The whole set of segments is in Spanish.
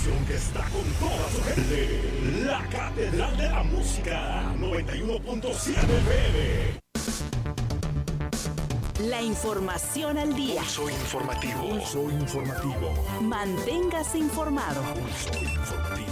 estación que está con toda su gente. La Catedral de la Música, 91.7 FM. La información al día. Pulso informativo. Pulso informativo. Manténgase informado. Pulso informativo.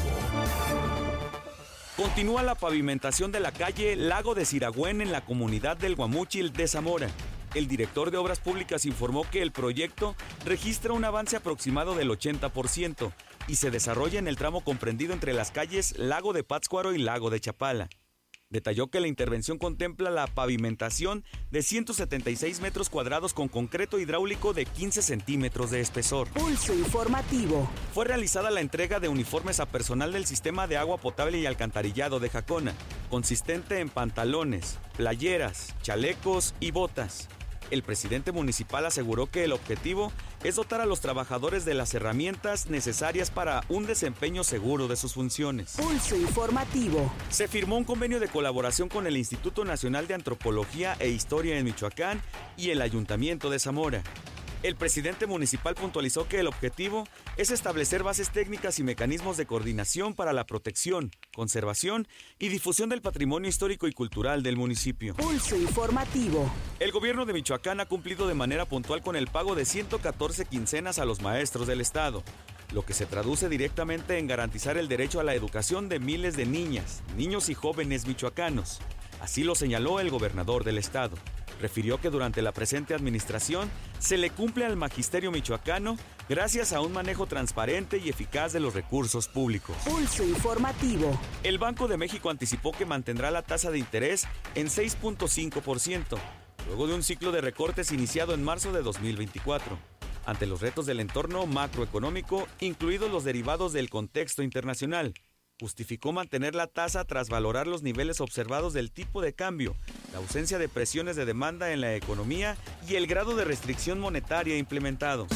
Continúa la pavimentación de la calle Lago de Siragüen en la comunidad del Guamúchil de Zamora. El director de Obras Públicas informó que el proyecto registra un avance aproximado del 80% y se desarrolla en el tramo comprendido entre las calles Lago de Pátzcuaro y Lago de Chapala. Detalló que la intervención contempla la pavimentación de 176 metros cuadrados con concreto hidráulico de 15 centímetros de espesor. Pulso informativo. Fue realizada la entrega de uniformes a personal del sistema de agua potable y alcantarillado de Jacona, consistente en pantalones, playeras, chalecos y botas. El presidente municipal aseguró que el objetivo es dotar a los trabajadores de las herramientas necesarias para un desempeño seguro de sus funciones. Pulso informativo. Se firmó un convenio de colaboración con el Instituto Nacional de Antropología e Historia en Michoacán y el Ayuntamiento de Zamora. El presidente municipal puntualizó que el objetivo es establecer bases técnicas y mecanismos de coordinación para la protección, conservación y difusión del patrimonio histórico y cultural del municipio. Pulso informativo. El gobierno de Michoacán ha cumplido de manera puntual con el pago de 114 quincenas a los maestros del estado, lo que se traduce directamente en garantizar el derecho a la educación de miles de niñas, niños y jóvenes michoacanos. Así lo señaló el gobernador del estado. Refirió que durante la presente administración se le cumple al magisterio michoacano gracias a un manejo transparente y eficaz de los recursos públicos. Pulso informativo. El Banco de México anticipó que mantendrá la tasa de interés en 6.5%, luego de un ciclo de recortes iniciado en marzo de 2024. Ante los retos del entorno macroeconómico, incluidos los derivados del contexto internacional, justificó mantener la tasa tras valorar los niveles observados del tipo de cambio, la ausencia de presiones de demanda en la economía y el grado de restricción monetaria implementado.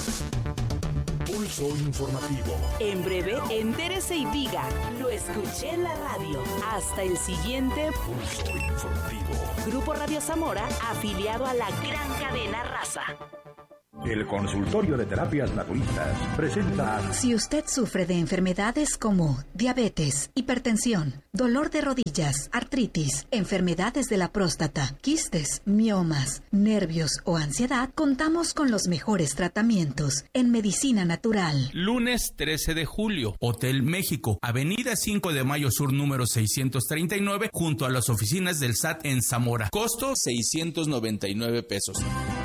Pulso informativo. En breve, entérese y diga, lo escuché en la radio. Hasta el siguiente Pulso informativo. Grupo Radio Zamora, afiliado a la gran cadena Raza. El Consultorio de Terapias Naturistas presenta... Si usted sufre de enfermedades como diabetes, hipertensión, dolor de rodillas, artritis, enfermedades de la próstata, quistes, miomas, nervios o ansiedad, contamos con los mejores tratamientos en medicina natural. Lunes 13 de julio, Hotel México, Avenida 5 de Mayo Sur número 639, junto a las oficinas del SAT en Zamora. Costo 699 pesos.